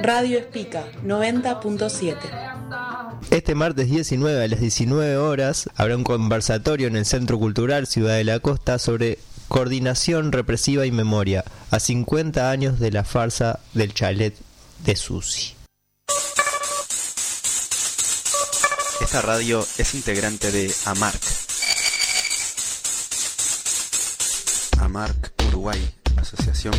Radio Espica 90.7. Este martes 19 a las 19 horas habrá un conversatorio en el Centro Cultural Ciudad de la Costa sobre coordinación represiva y memoria a 50 años de la farsa del chalet de Susi. Esta radio es integrante de AMARC. AMARC Uruguay, Asociación